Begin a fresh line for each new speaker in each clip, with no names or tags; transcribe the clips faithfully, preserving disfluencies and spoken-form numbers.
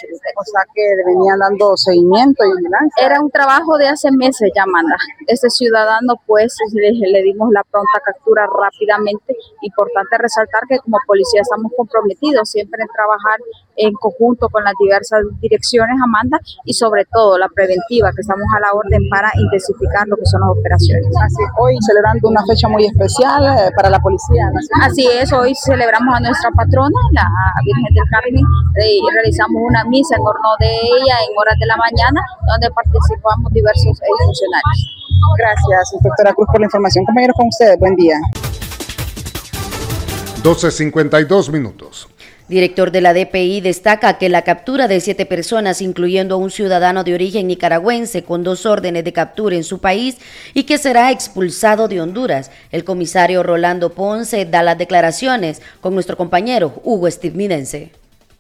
O sea que venían dando seguimiento y vigilancia.
Era un trabajo de hace meses ya, Amanda. Este ciudadano, pues, le, le dimos la pronta captura rápidamente. Importante resaltar que como policía estamos comprometidos siempre en trabajar en conjunto con las diversas direcciones, Amanda, y sobre todo la preventiva, que estamos a la orden para intensificar lo que son las operaciones.
Así, hoy celebrando una fecha muy especial eh, para la Policía Nacional.
Así es, hoy celebramos a nuestra patrona, la Virgen del Carmen, y realizamos una misa en honor de ella en horas de la mañana, donde participamos diversos eh, funcionarios.
Gracias, inspectora Cruz, por la información. Compañeros, con ustedes, buen día.
doce cincuenta y dos minutos.
Director de la D P I destaca que la captura de siete personas, incluyendo a un ciudadano de origen nicaragüense con dos órdenes de captura en su país y que será expulsado de Honduras. El comisario Rolando Ponce da las declaraciones con nuestro compañero Hugo Estadounidense.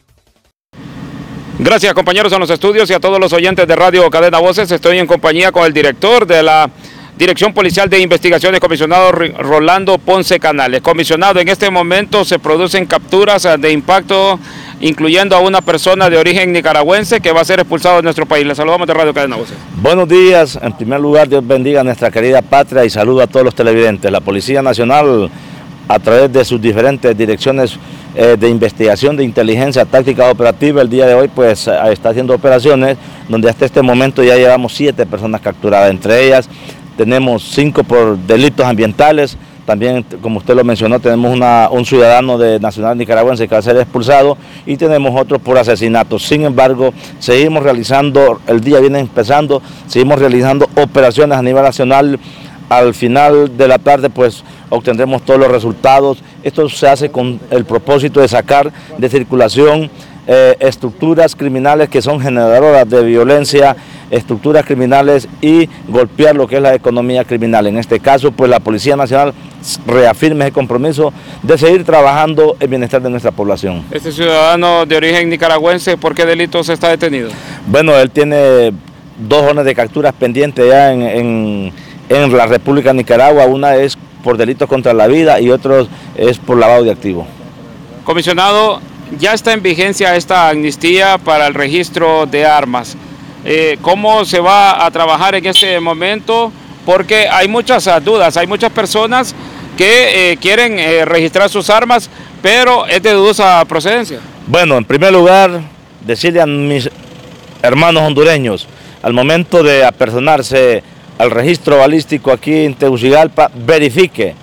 Gracias, compañeros, a los estudios y a todos los oyentes de Radio Cadena Voces. Estoy en compañía con el director de la Dirección Policial de Investigaciones, comisionado Rolando Ponce Canales. Comisionado, en este momento se producen capturas de impacto, incluyendo a una persona de origen nicaragüense que va a ser expulsado de nuestro país. Le saludamos de Radio Cadena Voces.
Buenos días. En primer lugar, Dios bendiga a nuestra querida patria y saludo a todos los televidentes. La Policía Nacional, a través de sus diferentes direcciones eh, de investigación, de inteligencia, táctica operativa, el día de hoy pues está haciendo operaciones donde hasta este momento ya llevamos siete personas capturadas. Entre ellas tenemos cinco por delitos ambientales. También, como usted lo mencionó, tenemos una, un ciudadano de nacional nicaragüense que va a ser expulsado y tenemos otros por asesinato. Sin embargo, seguimos realizando, el día viene empezando, seguimos realizando operaciones a nivel nacional. Al final de la tarde pues obtendremos todos los resultados. Esto se hace con el propósito de sacar de circulación eh, estructuras criminales que son generadoras de violencia, estructuras criminales y golpear lo que es la economía criminal. En este caso pues la Policía Nacional reafirma ese compromiso de seguir trabajando el bienestar de nuestra población.
Este ciudadano de origen nicaragüense, ¿por qué delitos está detenido?
Bueno, él tiene dos órdenes de capturas pendientes ya en, en, en la República de Nicaragua. Una es por delitos contra la vida y otro es por lavado de activos.
Comisionado, ya está en vigencia esta amnistía para el registro de armas. Eh, ¿Cómo se va a trabajar en este momento? Porque hay muchas dudas, hay muchas personas que eh, quieren eh, registrar sus armas, pero es de dudosa procedencia.
Bueno, en primer lugar, decirle a mis hermanos hondureños, al momento de apersonarse al registro balístico aquí en Tegucigalpa, verifique,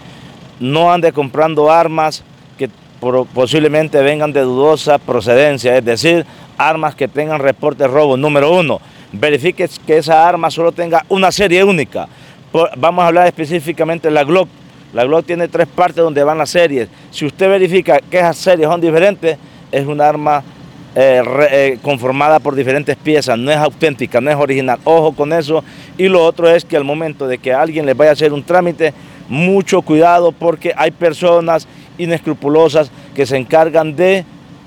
no ande comprando armas que por, posiblemente vengan de dudosa procedencia, es decir, armas que tengan reporte de robo. Número uno, verifique que esa arma solo tenga una serie única. Por, vamos a hablar específicamente de la Glock. La Glock tiene tres partes donde van las series. Si usted verifica que esas series son diferentes, es un arma eh, re, eh, conformada por diferentes piezas, no es auténtica, no es original. Ojo con eso. Y lo otro es que al momento de que alguien les vaya a hacer un trámite, mucho cuidado porque hay personas inescrupulosas que se encargan de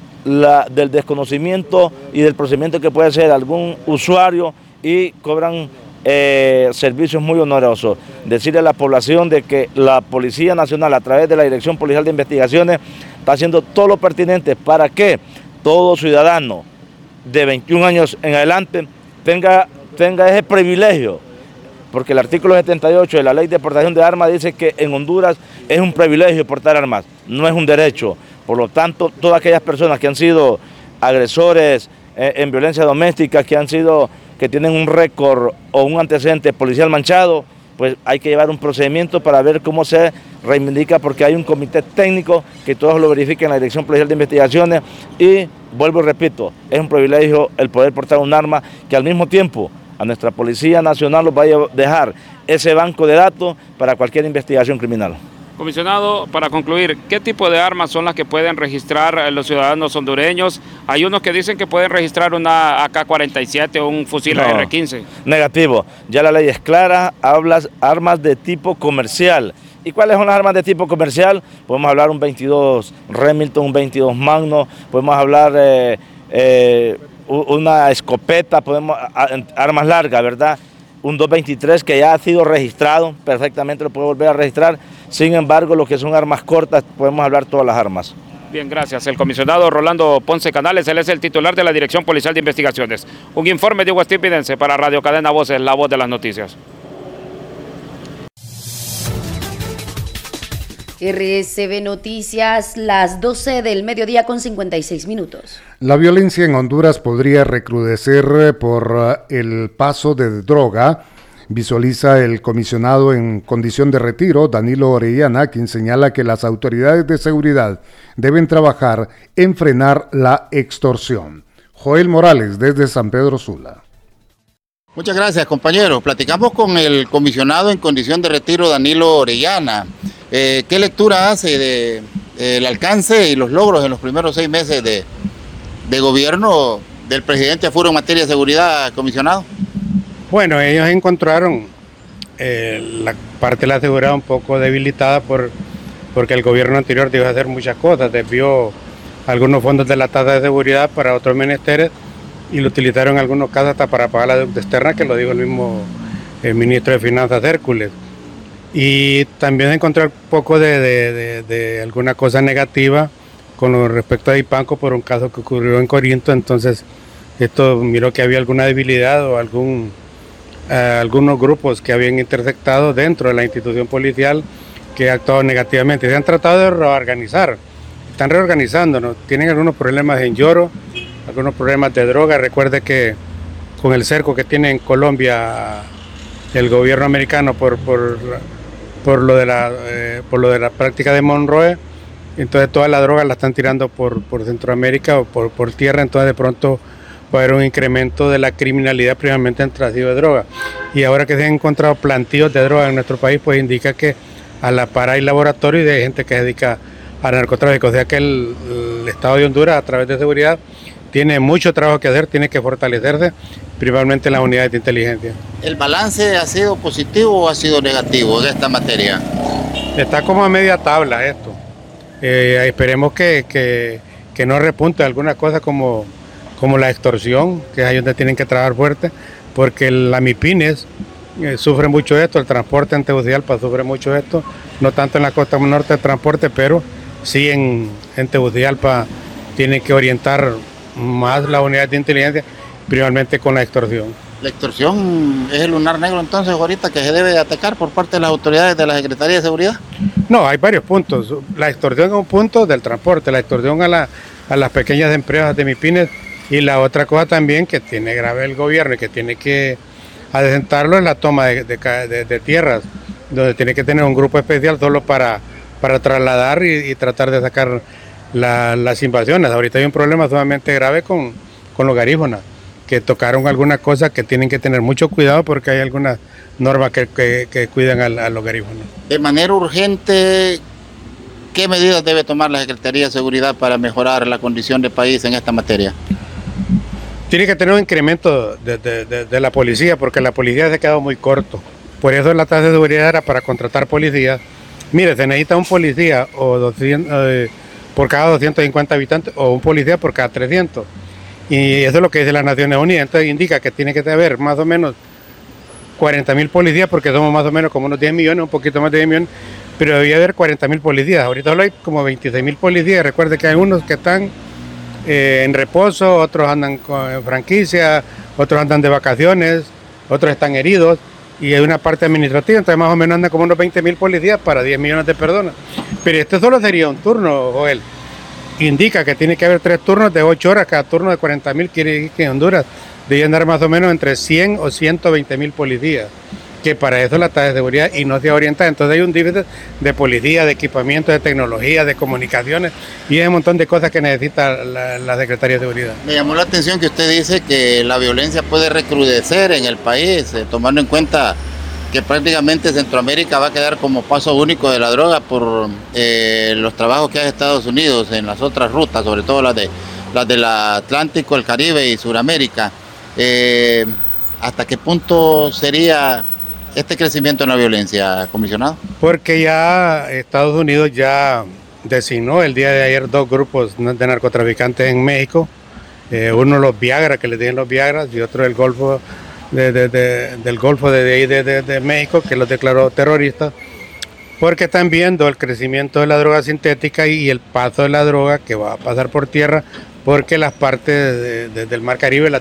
La, del desconocimiento y del procedimiento que puede hacer algún usuario y cobran eh, servicios muy onerosos. Decirle a la población de que la Policía Nacional, a través de la Dirección Policial de Investigaciones, está haciendo todo lo pertinente para que todo ciudadano de veintiún años en adelante tenga, tenga ese privilegio, porque el artículo setenta y ocho de la Ley de Portación de Armas dice que en Honduras es un privilegio portar armas, no es un derecho. Por lo tanto, todas aquellas personas que han sido agresores eh, en violencia doméstica, que han sido, que tienen un récord o un antecedente policial manchado, pues hay que llevar un procedimiento para ver cómo se reivindica, porque hay un comité técnico que todos lo verifiquen en la Dirección Policial de Investigaciones y, vuelvo y repito, es un privilegio el poder portar un arma que al mismo tiempo a nuestra Policía Nacional nos vaya a dejar ese banco de datos para cualquier investigación criminal.
Comisionado, para concluir, ¿qué tipo de armas son las que pueden registrar los ciudadanos hondureños? Hay unos que dicen que pueden registrar una A K cuarenta y siete o un fusil no, R quince.
Negativo, ya la ley es clara, hablas armas de tipo comercial. ¿Y cuáles son las armas de tipo comercial? Podemos hablar un veintidós Remington, un veintidós Magnum, podemos hablar eh, eh, una escopeta, podemos armas largas, ¿verdad? Un dos veintitrés que ya ha sido registrado, perfectamente lo puede volver a registrar. Sin embargo, lo que son armas cortas, podemos hablar todas las armas.
Bien, gracias. El comisionado Rolando Ponce Canales, él es el titular de la Dirección Policial de Investigaciones. Un informe de Huestín Pidense para Radio Cadena Voces, la voz de las noticias.
R C B Noticias, las doce del mediodía con cincuenta y seis minutos.
La violencia en Honduras podría recrudecer por el paso de droga, visualiza el comisionado en condición de retiro, Danilo Orellana, quien señala que las autoridades de seguridad deben trabajar en frenar la extorsión. Joel Morales, desde San Pedro Sula.
Muchas gracias, compañeros. Platicamos con el comisionado en condición de retiro, Danilo Orellana. Eh, ¿Qué lectura hace de, de el alcance y los logros en los primeros seis meses de, de gobierno del presidente Afuro en materia de seguridad, comisionado?
Bueno, ellos encontraron eh, la parte de la seguridad un poco debilitada por, porque el gobierno anterior dejó de hacer muchas cosas, desvió algunos fondos de la tasa de seguridad para otros menesteres y lo utilizaron en algunos casos hasta para pagar la deuda externa, que lo dijo el mismo el ministro de Finanzas, Hércules. Y también encontré un poco de, de, de, de alguna cosa negativa con respecto a Ipanco por un caso que ocurrió en Corinto. Entonces esto miró que había alguna debilidad o algún, eh, algunos grupos que habían intersectado dentro de la institución policial que han actuado negativamente. Se han tratado de reorganizar, están reorganizándonos, tienen algunos problemas en Lloro, algunos problemas de droga. Recuerde que con el cerco que tiene en Colombia el gobierno americano por, por, por, lo, de la, eh, por lo de la práctica de Monroe, entonces toda la droga la están tirando por, por Centroamérica o por, por tierra, entonces de pronto va a haber un incremento de la criminalidad, principalmente en trasiego de droga. Y ahora que se han encontrado plantíos de droga en nuestro país, pues indica que a la par hay laboratorios y de gente que se dedica al narcotráfico. O sea que el, el Estado de Honduras, a través de seguridad, tiene mucho trabajo que hacer, tiene que fortalecerse, principalmente en las unidades de inteligencia.
¿El balance ha sido positivo o ha sido negativo de esta materia?
Está como a media tabla esto. Eh, esperemos que, que, que no repunte alguna cosa como, como la extorsión, que es ahí donde tienen que trabajar fuerte, porque la MIPINES eh, sufre mucho esto, el transporte en Tegucigalpa sufre mucho esto, no tanto en la costa norte de transporte, pero sí en, en Tegucigalpa tienen que orientar más la unidad de inteligencia, principalmente con la extorsión.
¿La extorsión es el lunar negro entonces ahorita que se debe de atacar por parte de las autoridades de la Secretaría de Seguridad?
No, hay varios puntos. La extorsión es un punto del transporte, la extorsión a, la, a las pequeñas empresas de MIPINES, y la otra cosa también que tiene grave el gobierno y que tiene que adecentarlo es la toma de, de, de, de tierras, donde tiene que tener un grupo especial solo para, para trasladar y, y tratar de sacar La, las invasiones. Ahorita hay un problema sumamente grave con, con los garífonas, que tocaron algunas cosas que tienen que tener mucho cuidado porque hay algunas normas que, que, que cuidan a, a los garífonas.
De manera urgente, ¿qué medidas debe tomar la Secretaría de Seguridad para mejorar la condición del país en esta materia?
Tiene que tener un incremento de, de, de, de la policía, porque la policía se ha quedado muy corto. Por eso la tasa de seguridad era para contratar policías. Mire, se necesita un policía o doscientos... Eh, por cada doscientos cincuenta habitantes o un policía por cada trescientos. Y eso es lo que dice las Naciones Unidas. Entonces indica que tiene que haber más o menos cuarenta mil policías, porque somos más o menos como unos diez millones, un poquito más de diez millones, pero debía haber cuarenta mil policías. Ahorita solo hay como veintiséis mil policías. Recuerde que hay unos que están eh, en reposo, otros andan con franquicia, otros andan de vacaciones, otros están heridos, y hay una parte administrativa, entonces más o menos andan como unos veinte mil policías para diez millones de personas. Pero este solo sería un turno, Joel. Indica que tiene que haber tres turnos de ocho horas, cada turno de cuarenta mil, quiere decir que en Honduras deben andar más o menos entre cien o ciento veinte mil policías, que para eso la tasa de seguridad y no se orienta. Entonces hay un déficit de policía, de equipamiento, de tecnología, de comunicaciones, y hay un montón de cosas que necesita la, la Secretaría de Seguridad.
Me llamó la atención que usted dice que la violencia puede recrudecer en el país, eh, tomando en cuenta que prácticamente Centroamérica va a quedar como paso único de la droga por eh, los trabajos que hace Estados Unidos en las otras rutas, sobre todo las, de, las del Atlántico, el Caribe y Sudamérica. Eh, ¿Hasta qué punto sería este crecimiento en la violencia, comisionado?
Porque ya Estados Unidos ya designó el día de ayer dos grupos de narcotraficantes en México, eh, uno los Viagra, que les dicen los Viagras, y otro el Golfo de, de, de, del Golfo de, de, de, de México, que los declaró terroristas, porque están viendo el crecimiento de la droga sintética y el paso de la droga que va a pasar por tierra, porque las partes de, de, del Mar Caribe la